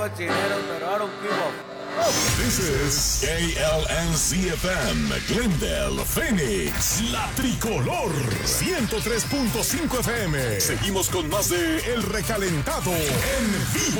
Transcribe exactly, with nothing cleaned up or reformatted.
Cochinero, pero I don't give a... This is A L N Z F M, Glendale, Phoenix, La Tricolor, ciento tres punto cinco F M. Seguimos con más de El Recalentado en vivo.